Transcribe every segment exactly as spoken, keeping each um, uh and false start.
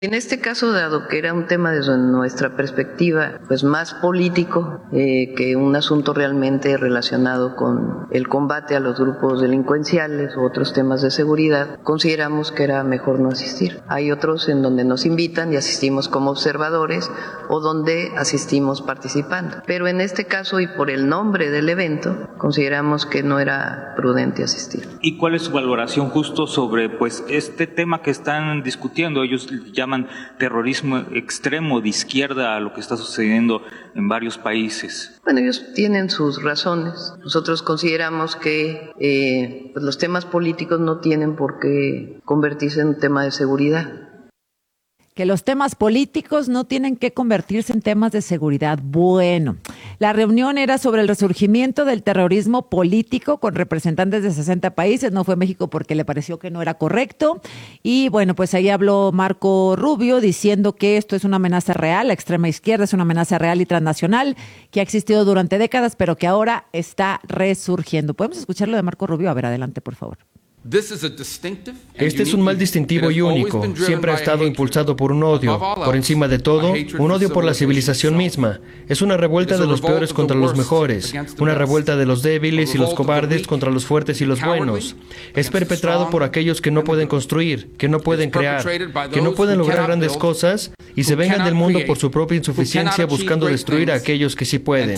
En este caso, dado que era un tema desde nuestra perspectiva, pues más político eh, que un asunto realmente relacionado con el combate a los grupos delincuenciales u otros temas de seguridad, consideramos que era mejor no asistir. Hay otros en donde nos invitan y asistimos como observadores o donde asistimos participando. Pero en este caso y por el nombre del evento, consideramos que no era prudente asistir. ¿Y cuál es su valoración justo sobre pues este tema que están discutiendo? Ellos llaman terrorismo extremo de izquierda a lo que está sucediendo en varios países. Bueno, ellos tienen sus razones. Nosotros consideramos que eh, pues los temas políticos no tienen por qué convertirse en un tema de seguridad. Que los temas políticos no tienen que convertirse en temas de seguridad. Bueno, la reunión era sobre el resurgimiento del terrorismo político con representantes de sesenta países. No fue México porque le pareció que no era correcto. Y bueno, pues ahí habló Marco Rubio diciendo que esto es una amenaza real. La extrema izquierda es una amenaza real y transnacional que ha existido durante décadas, pero que ahora está resurgiendo. ¿Podemos escucharlo de Marco Rubio? A ver, adelante, por favor. Este es un mal distintivo y único. Siempre ha estado impulsado por un odio. Por encima de todo, un odio por la civilización misma. Es una revuelta de los peores contra los mejores. Una revuelta de los débiles y los cobardes contra los fuertes y los buenos. Es perpetrado por aquellos que no pueden construir, que no pueden crear, que no pueden lograr grandes cosas y se vengan del mundo por su propia insuficiencia buscando destruir a aquellos que sí pueden.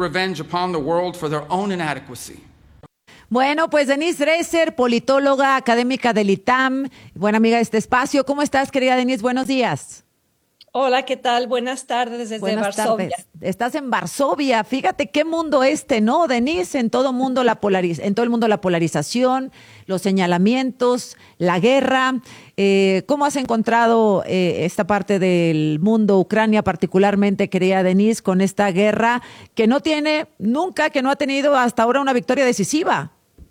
Bueno, pues Denise Dresser, politóloga, académica del I T A M, buena amiga de este espacio. ¿Cómo estás, querida Denise? Buenos días. Hola, ¿qué tal? Buenas tardes desde Buenas Varsovia. Tardes. Estás en Varsovia. Fíjate qué mundo este, ¿no, Denise? En todo mundo la polariz- en todo el mundo la polarización, los señalamientos, la guerra. Eh, ¿Cómo has encontrado eh, esta parte del mundo, Ucrania particularmente, querida Denise, con esta guerra que no tiene nunca, que no ha tenido hasta ahora una victoria decisiva?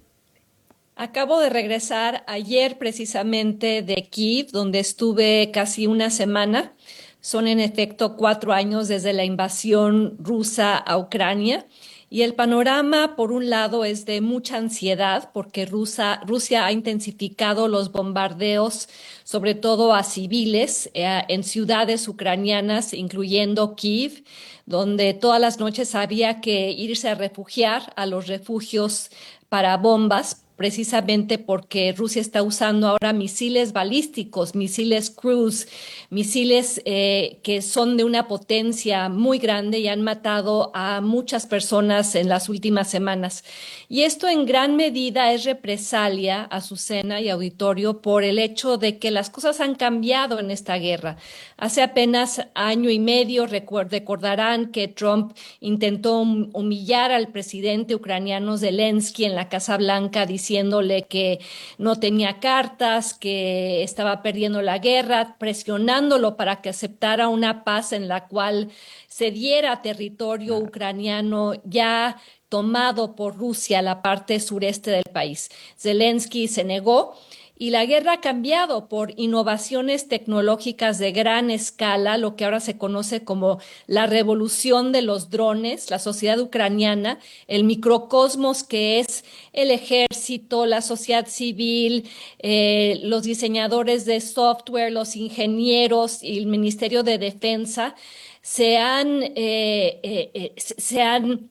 Acabo de regresar ayer precisamente de Kiev, donde estuve casi una semana. Son en efecto cuatro años desde la invasión rusa a Ucrania. Y el panorama, por un lado, es de mucha ansiedad porque Rusia, Rusia ha intensificado los bombardeos, sobre todo a civiles, eh, en ciudades ucranianas, incluyendo Kiev, donde todas las noches había que irse a refugiar a los refugios para bombas, precisamente porque Rusia está usando ahora misiles balísticos, misiles cruise, misiles eh, que son de una potencia muy grande y han matado a muchas personas en las últimas semanas. Y esto en gran medida es represalia, Azucena y auditorio, por el hecho de que las cosas han cambiado en esta guerra. Hace apenas año y medio recordarán que Trump intentó humillar al presidente ucraniano Zelensky en la Casa Blanca diciéndole que no tenía cartas, que estaba perdiendo la guerra, presionándolo para que aceptara una paz en la cual se diera territorio ucraniano ya tomado por Rusia, la parte sureste del país. Zelensky se negó. Y la guerra ha cambiado por innovaciones tecnológicas de gran escala, lo que ahora se conoce como la revolución de los drones, la sociedad ucraniana, el microcosmos que es el ejército, la sociedad civil, eh, los diseñadores de software, los ingenieros y el Ministerio de Defensa se han, eh, eh, eh, se han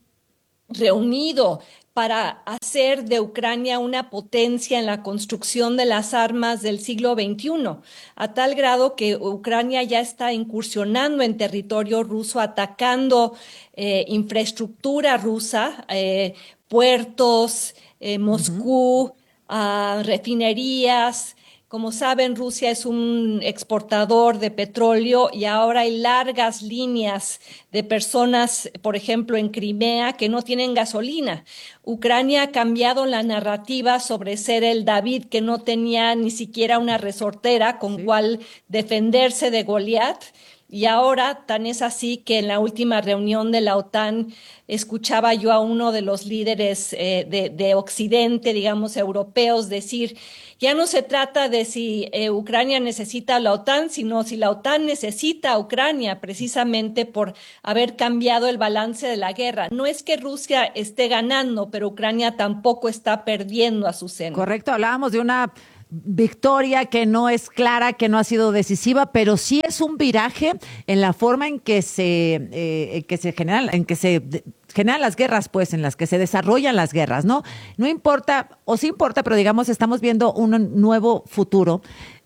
reunido para hacer de Ucrania una potencia en la construcción de las armas del siglo veintiuno, a tal grado que Ucrania ya está incursionando en territorio ruso, atacando eh, infraestructura rusa, eh, puertos, eh, Moscú, uh-huh. uh, refinerías. Como saben, Rusia es un exportador de petróleo y ahora hay largas líneas de personas, por ejemplo, en Crimea, que no tienen gasolina. Ucrania ha cambiado la narrativa sobre ser el David que no tenía ni siquiera una resortera con sí. cual defenderse de Goliat. Y ahora tan es así que en la última reunión de la OTAN escuchaba yo a uno de los líderes eh, de, de Occidente, digamos, europeos, decir, ya no se trata de si eh, Ucrania necesita a la OTAN, sino si la OTAN necesita a Ucrania, precisamente por haber cambiado el balance de la guerra. No es que Rusia esté ganando, pero Ucrania tampoco está perdiendo, a su seno. Correcto, hablábamos de una victoria que no es clara, que no ha sido decisiva, pero sí es un viraje en la forma en que se, eh, en que se generan, en que se de, generan las guerras, pues, en las que se desarrollan las guerras, ¿no? No importa, o sí importa, pero digamos, estamos viendo un nuevo futuro.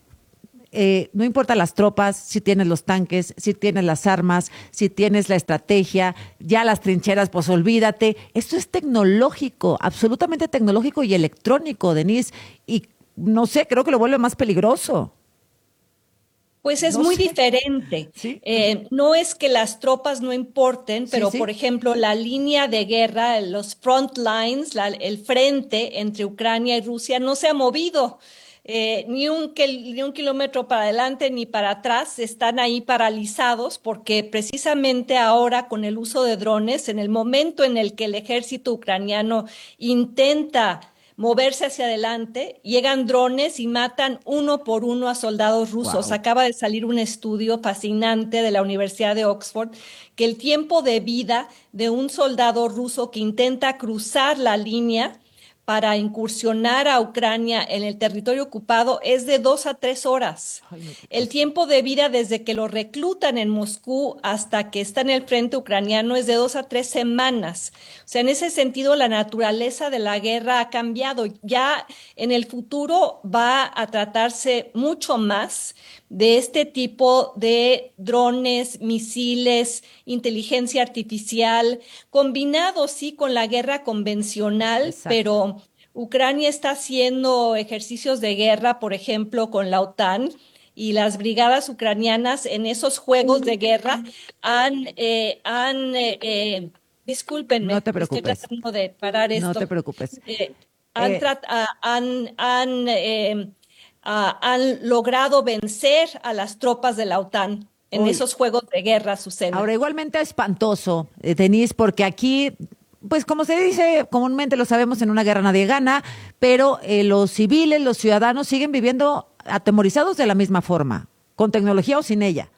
Eh, no importa las tropas, si tienes los tanques, si tienes las armas, si tienes la estrategia, ya las trincheras, pues olvídate. Esto es tecnológico, absolutamente tecnológico y electrónico, Denise, y no sé, creo que lo vuelve más peligroso. Pues es no muy sé. diferente. ¿Sí? Eh, no es que las tropas no importen, pero sí, sí. por ejemplo, la línea de guerra, los front lines, la, el frente entre Ucrania y Rusia no se ha movido. Eh, ni, un, ni un kilómetro para adelante ni para atrás, están ahí paralizados porque precisamente ahora con el uso de drones, en el momento en el que el ejército ucraniano intenta moverse hacia adelante, llegan drones y matan uno por uno a soldados rusos. Wow. Acaba de salir un estudio fascinante de la Universidad de Oxford que el tiempo de vida de un soldado ruso que intenta cruzar la línea para incursionar a Ucrania en el territorio ocupado es de dos a tres horas. Ay, el tiempo de vida desde que lo reclutan en Moscú hasta que está en el frente ucraniano es de dos a tres semanas. O sea, en ese sentido, la naturaleza de la guerra ha cambiado. Ya en el futuro va a tratarse mucho más de este tipo de drones, misiles, inteligencia artificial, combinados sí con la guerra convencional, exacto, pero Ucrania está haciendo ejercicios de guerra, por ejemplo, con la OTAN, y las brigadas ucranianas en esos juegos de guerra han, eh, han eh, eh, discúlpenme, no te preocupes. estoy tratando de parar esto. No te preocupes. Eh, han, eh, trat, uh, han, han eh, Uh, han logrado vencer a las tropas de la OTAN en Uy. esos juegos de guerra, Susana. Ahora, igualmente espantoso, eh, Denise, porque aquí, pues como se dice comúnmente, lo sabemos, en una guerra nadie gana, pero eh, los civiles, los ciudadanos siguen viviendo atemorizados de la misma forma, con tecnología o sin ella.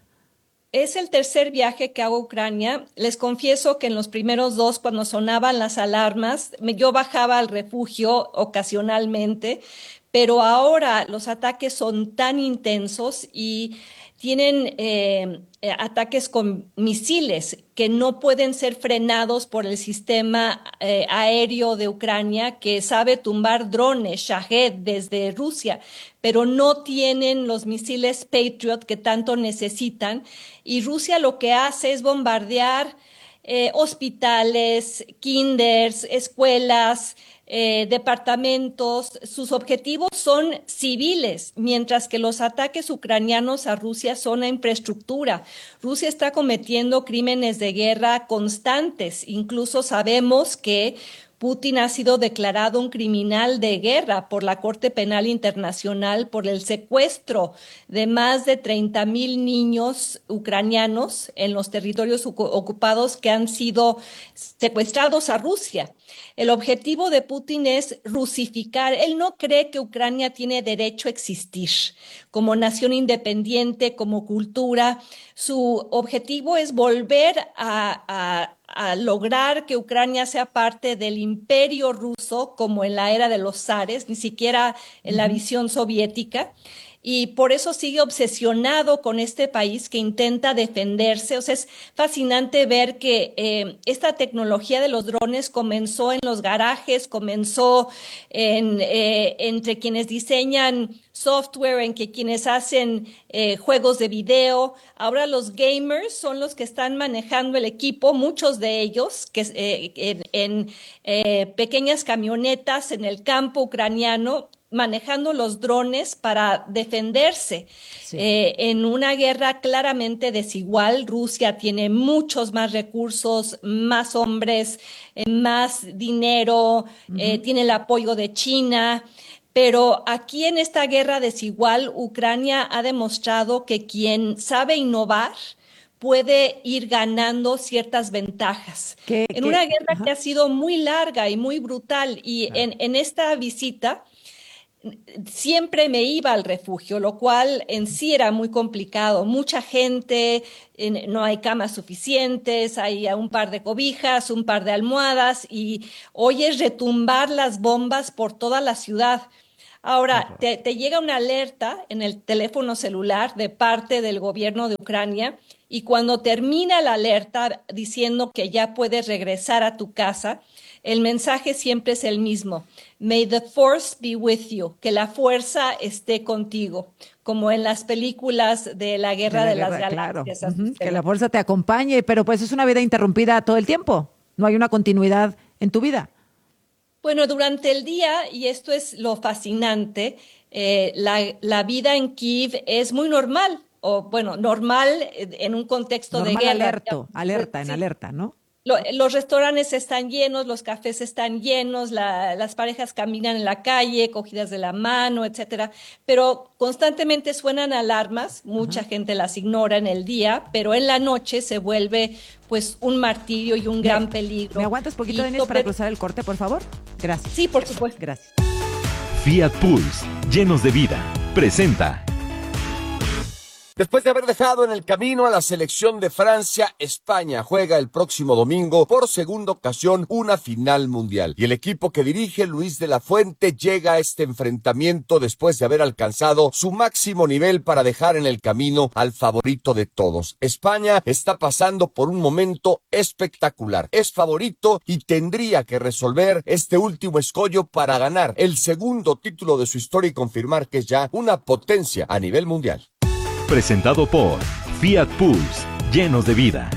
Es el tercer viaje que hago a Ucrania. Les confieso que en los primeros dos, cuando sonaban las alarmas, yo bajaba al refugio ocasionalmente, pero ahora los ataques son tan intensos y tienen eh, ataques con misiles que no pueden ser frenados por el sistema eh, aéreo de Ucrania, que sabe tumbar drones Shahed desde Rusia, pero no tienen los misiles Patriot que tanto necesitan. Y Rusia lo que hace es bombardear eh, hospitales, kinders, escuelas, Eh, departamentos. Sus objetivos son civiles, mientras que los ataques ucranianos a Rusia son a infraestructura. Rusia está cometiendo crímenes de guerra constantes. Incluso sabemos que Putin ha sido declarado un criminal de guerra por la Corte Penal Internacional por el secuestro de más de treinta mil niños ucranianos en los territorios ocupados que han sido secuestrados a Rusia. El objetivo de Putin es rusificar. Él no cree que Ucrania tiene derecho a existir como nación independiente, como cultura. Su objetivo es volver a, a a lograr que Ucrania sea parte del imperio ruso, como en la era de los zares, ni siquiera en la visión soviética, y por eso sigue obsesionado con este país que intenta defenderse. O sea, es fascinante ver que eh, esta tecnología de los drones comenzó en los garajes, comenzó en, eh, entre quienes diseñan software, en que quienes hacen eh, juegos de video. Ahora los gamers son los que están manejando el equipo, muchos de ellos que eh, en, en eh, pequeñas camionetas en el campo ucraniano, manejando los drones para defenderse. Sí. Eh, en una guerra claramente desigual, Rusia tiene muchos más recursos, más hombres, eh, más dinero, uh-huh. eh, tiene el apoyo de China. Pero aquí en esta guerra desigual, Ucrania ha demostrado que quien sabe innovar puede ir ganando ciertas ventajas. ¿Qué, en qué? Una guerra Ajá. que ha sido muy larga y muy brutal. Y en, en esta visita siempre me iba al refugio, lo cual en sí era muy complicado. Mucha gente, no hay camas suficientes, hay un par de cobijas, un par de almohadas y oyes retumbar las bombas por toda la ciudad. Ahora, te, te llega una alerta en el teléfono celular de parte del gobierno de Ucrania y cuando termina la alerta diciendo que ya puedes regresar a tu casa, el mensaje siempre es el mismo. May the force be with you, que la fuerza esté contigo, como en las películas de la Guerra de, la de guerra, las Galaxias. Claro. Uh-huh, que la fuerza te acompañe, pero pues es una vida interrumpida todo el tiempo. No hay una continuidad en tu vida. Bueno, durante el día, y esto es lo fascinante, eh, la, la vida en Kiev es muy normal, o bueno, normal en un contexto normal de guerra. Alerto, alerta, sí. En alerta, ¿no? Lo, los restaurantes están llenos, los cafés están llenos, la, las parejas caminan en la calle, cogidas de la mano, etcétera. Pero constantemente suenan alarmas, mucha uh-huh. gente las ignora en el día, pero en la noche se vuelve pues un martirio y un me, gran peligro. ¿Me aguantas poquito, Denise, para cruzar el corte, por favor? Gracias. Sí, por supuesto. Gracias. Fiat Pulse, llenos de vida, presenta. Después de haber dejado en el camino a la selección de Francia, España juega el próximo domingo por segunda ocasión una final mundial. Y el equipo que dirige Luis de la Fuente llega a este enfrentamiento después de haber alcanzado su máximo nivel para dejar en el camino al favorito de todos. España está pasando por un momento espectacular. Es favorito y tendría que resolver este último escollo para ganar el segundo título de su historia y confirmar que es ya una potencia a nivel mundial. Presentado por Fiat Pulse, llenos de vida.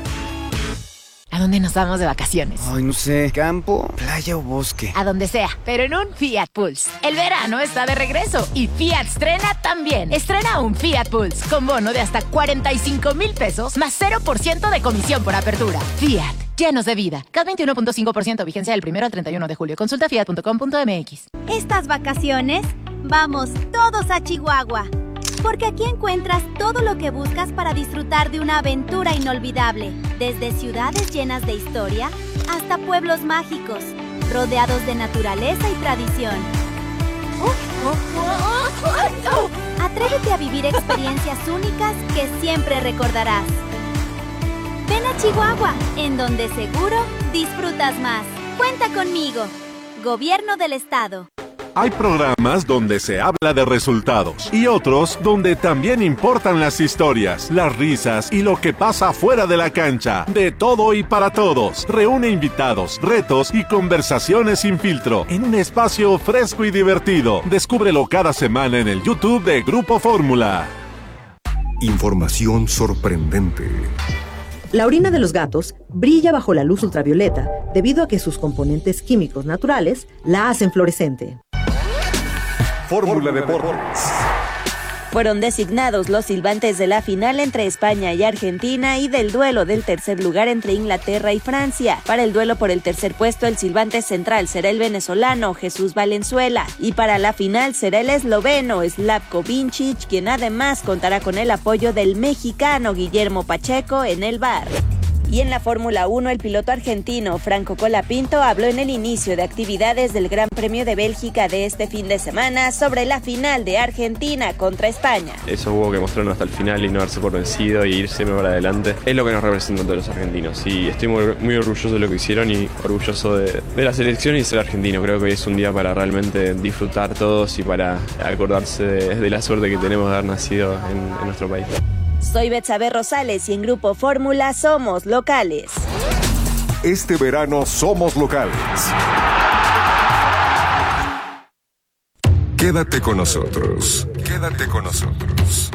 ¿A dónde nos vamos de vacaciones? Ay, no sé, campo, playa o bosque. A donde sea, pero en un Fiat Pulse. El verano está de regreso y Fiat estrena también. Estrena un Fiat Pulse con bono de hasta cuarenta y cinco mil pesos más cero por ciento de comisión por apertura. Fiat, llenos de vida. C A T veintiuno punto cinco por ciento vigencia del primero al treinta y uno de julio. Consulta fiat punto com punto m x. Estas vacaciones, vamos todos a Chihuahua. Porque aquí encuentras todo lo que buscas para disfrutar de una aventura inolvidable. Desde ciudades llenas de historia hasta pueblos mágicos, rodeados de naturaleza y tradición. Atrévete a vivir experiencias únicas que siempre recordarás. Ven a Chihuahua, en donde seguro disfrutas más. Cuenta conmigo. Gobierno del Estado. Hay programas donde se habla de resultados y otros donde también importan las historias, las risas y lo que pasa fuera de la cancha. De todo y para todos. Reúne invitados, retos y conversaciones sin filtro en un espacio fresco y divertido. Descúbrelo cada semana en el YouTube de Grupo Fórmula. Información sorprendente. La orina de los gatos brilla bajo la luz ultravioleta debido a que sus componentes químicos naturales la hacen fluorescente. Fórmula Deportes. Fueron designados los silbantes de la final entre España y Argentina y del duelo del tercer lugar entre Inglaterra y Francia. Para el duelo por el tercer puesto, el silbante central será el venezolano Jesús Valenzuela y para la final será el esloveno Slavko Vincic, quien además contará con el apoyo del mexicano Guillermo Pacheco en el V A R. Y en la Fórmula uno, el piloto argentino Franco Colapinto habló en el inicio de actividades del Gran Premio de Bélgica de este fin de semana sobre la final de Argentina contra España. Eso hubo que mostrarlo hasta el final y no darse por vencido y ir siempre para adelante. Es lo que nos representan todos los argentinos y estoy muy, muy orgulloso de lo que hicieron y orgulloso de, de la selección y ser argentino. Creo que hoy es un día para realmente disfrutar todos y para acordarse de, de la suerte que tenemos de haber nacido en, en nuestro país. Soy Betsabe Rosales y en Grupo Fórmula somos locales. Este verano somos locales. Quédate con nosotros. Quédate con nosotros.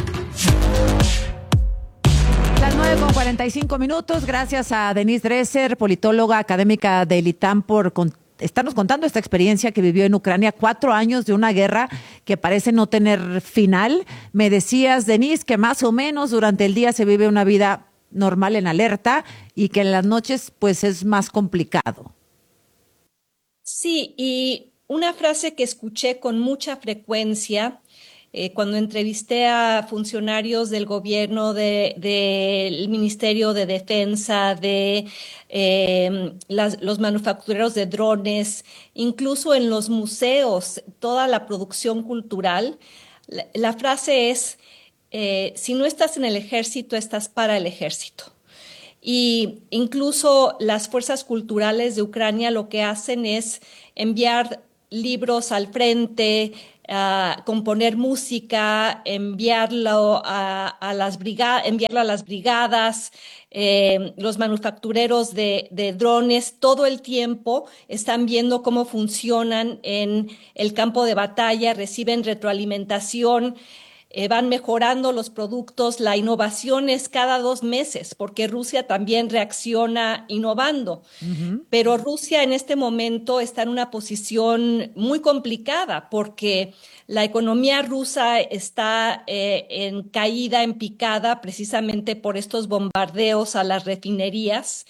Las nueve con cuarenta y cinco minutos. Gracias a Denise Dresser, politóloga académica del ITAM, por contar. Estarnos contando esta experiencia que vivió en Ucrania, cuatro años de una guerra que parece no tener final. Me decías, Denise, que más o menos durante el día se vive una vida normal en alerta y que en las noches pues es más complicado. Sí, y una frase que escuché con mucha frecuencia Eh, cuando entrevisté a funcionarios del gobierno, de, del Ministerio de Defensa, de eh, las, los manufactureros de drones, incluso en los museos, toda la producción cultural, la, la frase es, eh, si no estás en el ejército, estás para el ejército. Y incluso las fuerzas culturales de Ucrania lo que hacen es enviar libros al frente, uh, componer música, enviarlo a, a las brigadas, enviarlo a las brigadas. Eh, los manufactureros de, de drones todo el tiempo están viendo cómo funcionan en el campo de batalla, reciben retroalimentación, eh, van mejorando los productos. La innovación es cada dos meses, porque Rusia también reacciona innovando. Uh-huh. Pero Rusia en este momento está en una posición muy complicada, porque la economía rusa está eh, en caída, en picada, precisamente por estos bombardeos a las refinerías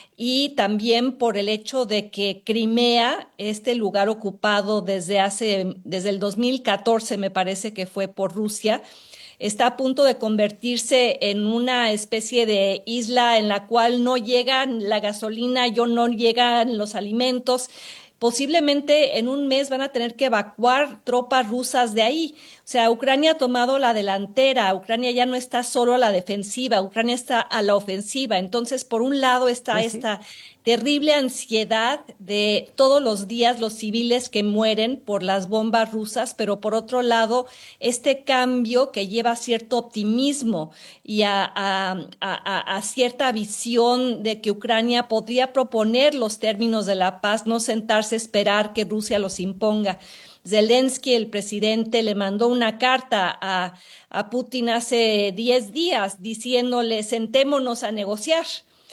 y también por el hecho de que Crimea, este lugar ocupado desde hace, desde el dos mil catorce, me parece que fue por Rusia, está a punto de convertirse en una especie de isla en la cual no llegan la gasolina, no llegan los alimentos. Posiblemente en un mes van a tener que evacuar tropas rusas de ahí. O sea, Ucrania ha tomado la delantera, Ucrania ya no está solo a la defensiva, Ucrania está a la ofensiva. Entonces, por un lado está pues sí. esta terrible ansiedad de todos los días los civiles que mueren por las bombas rusas, pero por otro lado, este cambio que lleva a cierto optimismo y a, a, a, a cierta visión de que Ucrania podría proponer los términos de la paz, no sentarse a esperar que Rusia los imponga. Zelensky, el presidente, le mandó una carta a, a Putin hace diez días diciéndole sentémonos a negociar.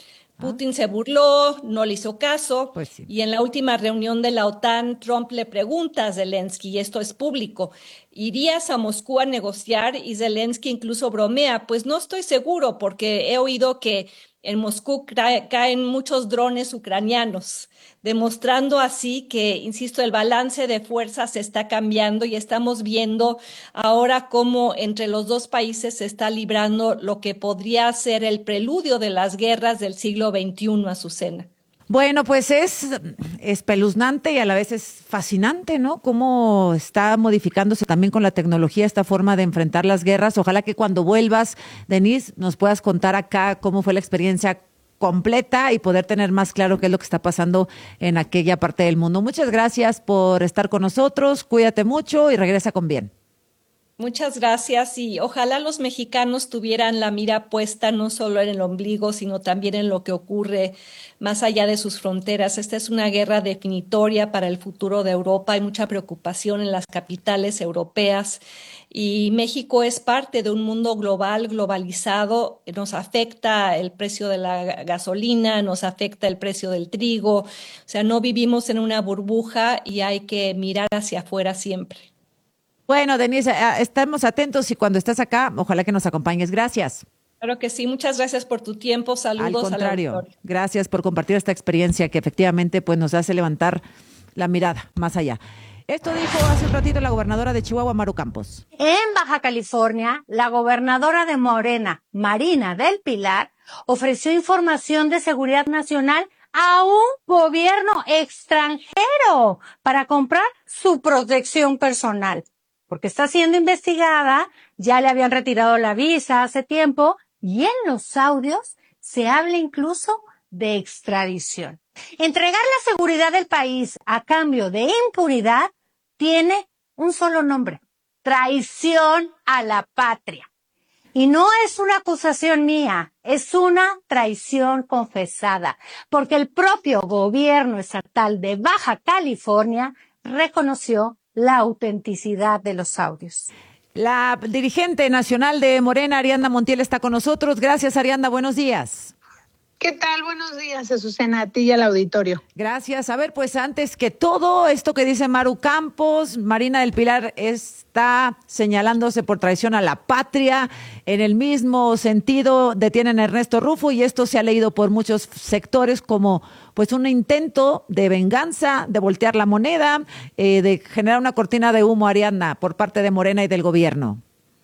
Putin se burló, no le hizo caso, pues sí. Y en la última reunión de la OTAN, Trump le pregunta a Zelensky, y esto es público, ¿irías a Moscú a negociar? Y Zelensky incluso bromea, pues no estoy seguro, porque he oído que en Moscú caen muchos drones ucranianos, demostrando así que, insisto, el balance de fuerzas está cambiando y estamos viendo ahora cómo entre los dos países se está librando lo que podría ser el preludio de las guerras del siglo veintiuno, Azucena. Bueno, pues es espeluznante y a la vez es fascinante, ¿no? Cómo está modificándose también con la tecnología esta forma de enfrentar las guerras. Ojalá que cuando vuelvas, Denise, nos puedas contar acá cómo fue la experiencia completa y poder tener más claro qué es lo que está pasando en aquella parte del mundo. Muchas gracias por estar con nosotros, cuídate mucho y regresa con bien. Muchas gracias y ojalá los mexicanos tuvieran la mira puesta no solo en el ombligo, sino también en lo que ocurre más allá de sus fronteras. Esta es una guerra definitoria para el futuro de Europa. Hay mucha preocupación en las capitales europeas y México es parte de un mundo global, globalizado. Nos afecta el precio de la gasolina, nos afecta el precio del trigo. O sea, no vivimos en una burbuja y hay que mirar hacia afuera siempre. Bueno, Denise, estamos atentos y cuando estés acá, ojalá que nos acompañes. Gracias. Claro que sí. Muchas gracias por tu tiempo. Saludos. Al contrario, gracias por compartir esta experiencia que efectivamente pues, nos hace levantar la mirada más allá. Esto dijo hace un ratito la gobernadora de Chihuahua, Maru Campos. En Baja California, la gobernadora de Morena, Marina del Pilar, ofreció información de seguridad nacional a un gobierno extranjero para comprar su protección personal. Porque está siendo investigada, ya le habían retirado la visa hace tiempo y en los audios se habla incluso de extradición. Entregar la seguridad del país a cambio de impunidad tiene un solo nombre: traición a la patria. Y no es una acusación mía, es una traición confesada, porque el propio gobierno estatal de Baja California reconoció la autenticidad de los audios. La dirigente nacional de Morena, Ariadna Montiel, está con nosotros. Gracias, Ariadna. Buenos días. ¿Qué tal? Buenos días, Azucena, a ti y al auditorio. Gracias. A ver, pues antes que todo, esto que dice Maru Campos, Marina del Pilar está señalándose por traición a la patria. En el mismo sentido, detienen a Ernesto Rufo y esto se ha leído por muchos sectores como pues un intento de venganza, de voltear la moneda, eh, de generar una cortina de humo, Ariadna, por parte de Morena y del gobierno.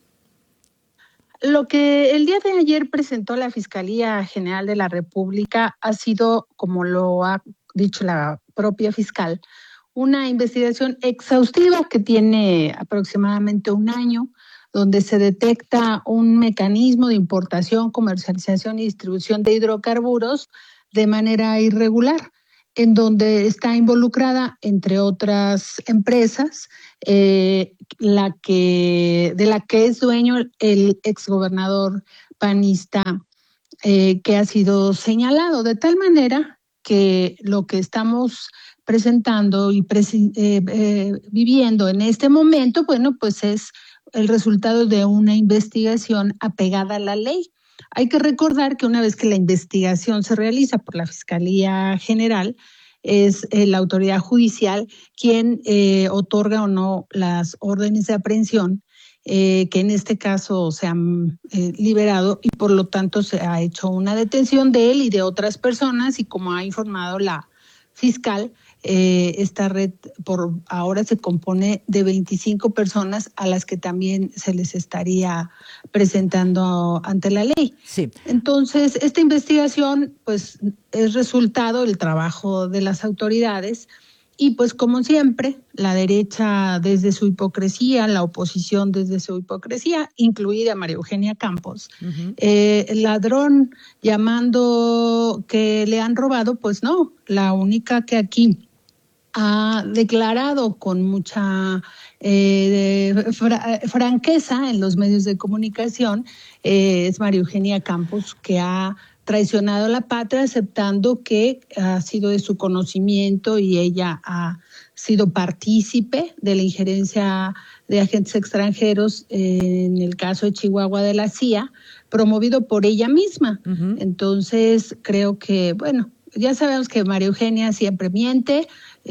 Lo que el día de ayer presentó la Fiscalía General de la República ha sido, como lo ha dicho la propia fiscal, una investigación exhaustiva que tiene aproximadamente un año, donde se detecta un mecanismo de importación, comercialización y distribución de hidrocarburos de manera irregular. en donde está involucrada, entre otras empresas, eh, la que, de la que es dueño el exgobernador panista eh, que ha sido señalado, de tal manera que lo que estamos presentando y presi- eh, eh, viviendo en este momento, bueno, pues es el resultado de una investigación apegada a la ley. Hay que recordar que una vez que la investigación se realiza por la Fiscalía General, es eh, la autoridad judicial quien eh, otorga o no las órdenes de aprehensión, eh, que en este caso se han eh, liberado y por lo tanto se ha hecho una detención de él y de otras personas, y como ha informado la fiscal, Eh, esta red por ahora se compone de veinticinco personas a las que también se les estaría presentando ante la ley. Sí. Entonces, esta investigación pues es resultado del trabajo de las autoridades y pues como siempre, la derecha desde su hipocresía, la oposición desde su hipocresía, incluida María Eugenia Campos, uh-huh. eh, el ladrón llamando que le han robado, pues no, la única que aquí ha declarado con mucha eh, fra- franqueza en los medios de comunicación eh, es María Eugenia Campos, que ha traicionado a la patria aceptando que ha sido de su conocimiento y ella ha sido partícipe de la injerencia de agentes extranjeros eh, en el caso de Chihuahua de la C I A, promovido por ella misma. Uh-huh. Entonces creo que, bueno, ya sabemos que María Eugenia siempre miente,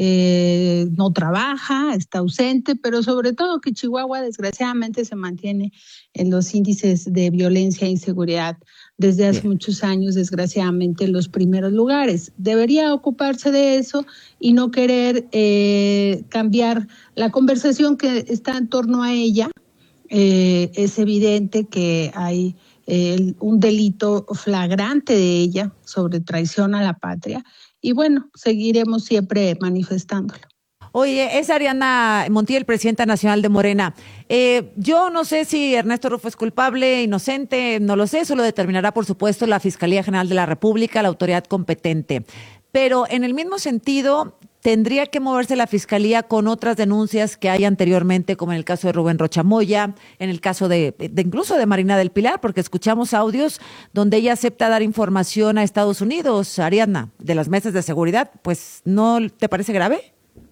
eh, no trabaja, está ausente, pero sobre todo que Chihuahua desgraciadamente se mantiene en los índices de violencia e inseguridad desde hace Bien. muchos años, desgraciadamente en los primeros lugares. Debería ocuparse de eso y no querer eh, cambiar la conversación que está en torno a ella. Eh, es evidente que hay eh, un delito flagrante de ella sobre traición a la patria y bueno, seguiremos siempre manifestándolo. Oye, es Ariana Montiel, presidenta nacional de Morena. Eh, yo no sé si Ernesto Rufo es culpable, inocente, no lo sé, eso lo determinará, por supuesto, la Fiscalía General de la República, la autoridad competente. Pero en el mismo sentido, tendría que moverse la Fiscalía con otras denuncias que hay anteriormente, como en el caso de Rubén Rocha Moya, en el caso de, de incluso de Marina del Pilar, porque escuchamos audios donde ella acepta dar información a Estados Unidos. Ariadna, de las mesas de seguridad, pues, ¿no te parece grave?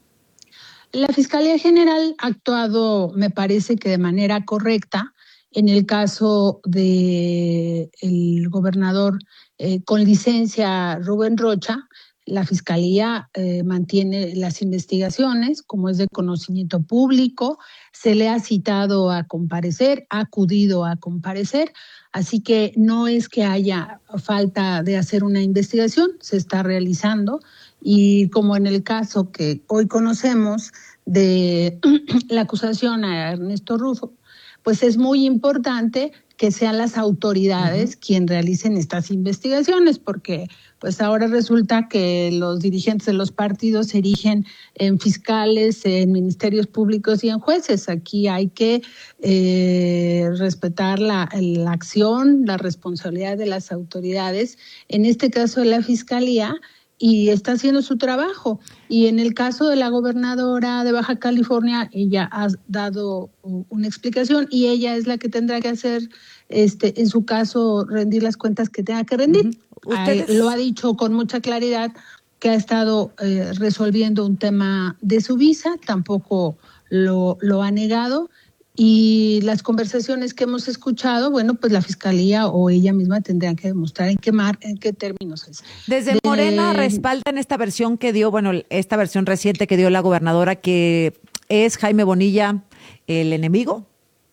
La Fiscalía General ha actuado, me parece que de manera correcta, en el caso de el gobernador eh, con licencia Rubén Rocha. La Fiscalía eh, mantiene las investigaciones, como es de conocimiento público, se le ha citado a comparecer, ha acudido a comparecer, así que no es que haya falta de hacer una investigación, se está realizando. Y como en el caso que hoy conocemos de la acusación a Ernesto Rufo, pues es muy importante que sean las autoridades uh-huh. quien realicen estas investigaciones, porque pues ahora resulta que los dirigentes de los partidos se erigen en fiscales, en ministerios públicos y en jueces. Aquí hay que eh, respetar la, la acción, la responsabilidad de las autoridades, en este caso de la Fiscalía, y está haciendo su trabajo. Y en el caso de la gobernadora de Baja California, ella ha dado una explicación y ella es la que tendrá que hacer, este, en su caso, rendir las cuentas que tenga que rendir. Uh-huh. ¿Ustedes? Lo ha dicho con mucha claridad que ha estado eh, resolviendo un tema de su visa, tampoco lo, lo ha negado. Y las conversaciones que hemos escuchado, bueno, pues la Fiscalía o ella misma tendrán que demostrar en qué mar, en qué términos es. Desde de... Morena respaldan esta versión que dio, bueno, esta versión reciente que dio la gobernadora, que es Jaime Bonilla el enemigo.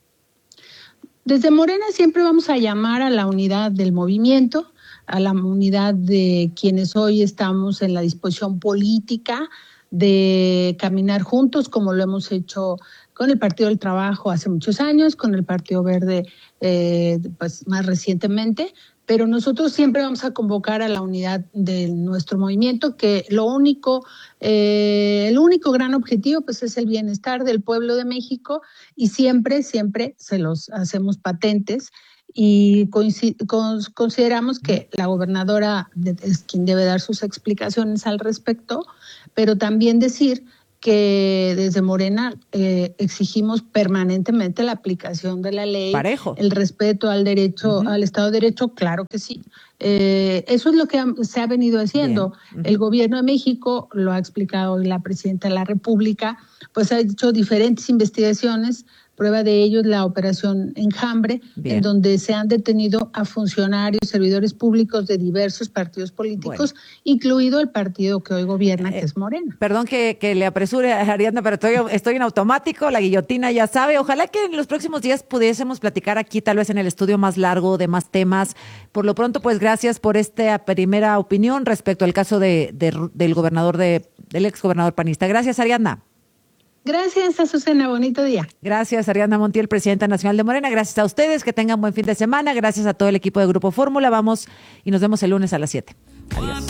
Desde Morena siempre vamos a llamar a la unidad del movimiento, a la unidad de quienes hoy estamos en la disposición política de caminar juntos, como lo hemos hecho con el Partido del Trabajo hace muchos años, con el Partido Verde eh, pues más recientemente, pero nosotros siempre vamos a convocar a la unidad de nuestro movimiento, que lo único, eh, el único gran objetivo pues es el bienestar del pueblo de México y siempre, siempre se los hacemos patentes. y consideramos que la gobernadora es quien debe dar sus explicaciones al respecto, pero también decir que desde Morena eh, exigimos permanentemente la aplicación de la ley, parejo, el respeto al derecho, uh-huh. al Estado de Derecho, claro que sí. Eh, eso es lo que ha, se ha venido haciendo. Uh-huh. El gobierno de México, lo ha explicado hoy la presidenta de la República, pues ha hecho diferentes investigaciones. Prueba de ello es la operación Enjambre, Bien. en donde se han detenido a funcionarios, servidores públicos de diversos partidos políticos, bueno. incluido el partido que hoy gobierna, eh, que es Morena. Perdón que, que le apresure, Ariadna, pero estoy, estoy en automático, la guillotina ya sabe. Ojalá que en los próximos días pudiésemos platicar aquí, tal vez en el estudio más largo, de más temas. Por lo pronto, pues gracias por esta primera opinión respecto al caso de, de, del gobernador, de, del ex gobernador panista. Gracias, Ariadna. Gracias, Azucena. Bonito día. Gracias, Ariadna Montiel, presidenta nacional de Morena. Gracias a ustedes. Que tengan buen fin de semana. Gracias a todo el equipo de Grupo Fórmula. Vamos y nos vemos el lunes a las siete. Adiós.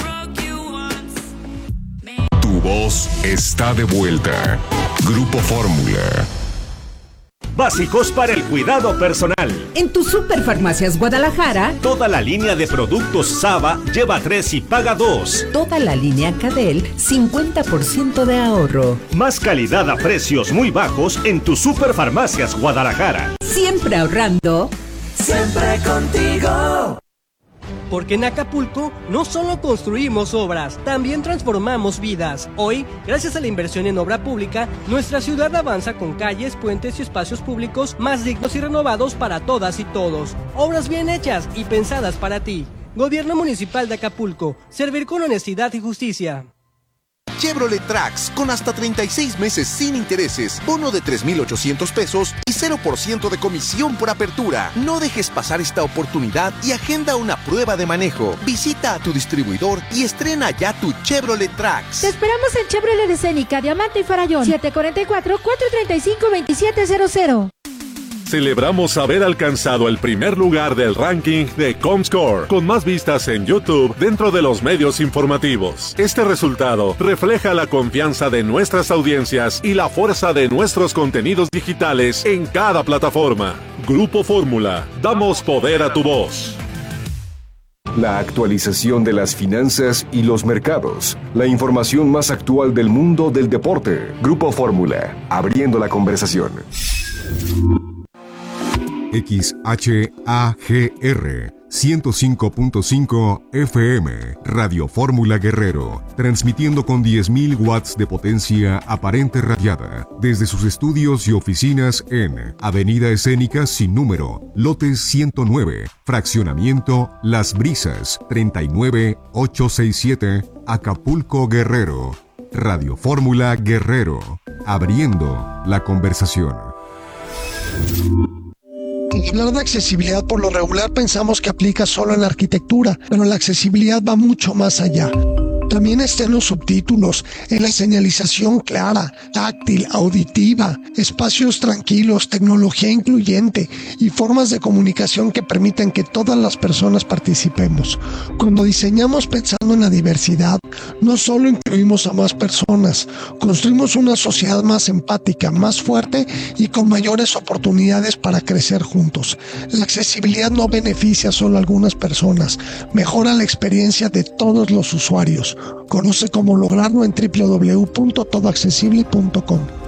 Tu voz está de vuelta. Grupo Fórmula. Básicos para el cuidado personal. En tu Superfarmacias Guadalajara, toda la línea de productos Saba lleva tres y paga dos. Toda la línea Cadel, cincuenta por ciento de ahorro. Más calidad a precios muy bajos en tu Superfarmacias Guadalajara. Siempre ahorrando. Siempre contigo. Porque en Acapulco no solo construimos obras, también transformamos vidas. Hoy, gracias a la inversión en obra pública, nuestra ciudad avanza con calles, puentes y espacios públicos más dignos y renovados para todas y todos. Obras bien hechas y pensadas para ti. Gobierno Municipal de Acapulco. Servir con honestidad y justicia. Chevrolet Trax, con hasta treinta y seis meses sin intereses, bono de tres mil ochocientos pesos y cero por ciento de comisión por apertura. No dejes pasar esta oportunidad y agenda una prueba de manejo. Visita a tu distribuidor y estrena ya tu Chevrolet Trax. Te esperamos en Chevrolet Escénica, Diamante y Farallón, siete cuatro cuatro, cuatro tres cinco, dos siete cero cero. Celebramos haber alcanzado el primer lugar del ranking de Comscore, con más vistas en YouTube dentro de los medios informativos. Este resultado refleja la confianza de nuestras audiencias y la fuerza de nuestros contenidos digitales en cada plataforma. Grupo Fórmula, damos poder a tu voz. La actualización de las finanzas y los mercados. La información más actual del mundo del deporte. Grupo Fórmula, abriendo la conversación. X H A G R ciento cinco punto cinco F M, Radio Fórmula Guerrero, transmitiendo con diez mil watts de potencia aparente radiada, desde sus estudios y oficinas en Avenida Escénica sin número, lote ciento nueve, fraccionamiento Las Brisas, treinta y nueve mil ochocientos sesenta y siete, Acapulco, Guerrero. Radio Fórmula Guerrero, abriendo la conversación. Hablar de accesibilidad por lo regular pensamos que aplica solo en la arquitectura, pero la accesibilidad va mucho más allá. También está en los subtítulos, en la señalización clara, táctil, auditiva, espacios tranquilos, tecnología incluyente y formas de comunicación que permiten que todas las personas participemos. Cuando diseñamos pensando en la diversidad, no solo incluimos a más personas, construimos una sociedad más empática, más fuerte y con mayores oportunidades para crecer juntos. La accesibilidad no beneficia solo a algunas personas, mejora la experiencia de todos los usuarios. Conoce cómo lograrlo en doble u doble u doble u punto todo accesible punto com.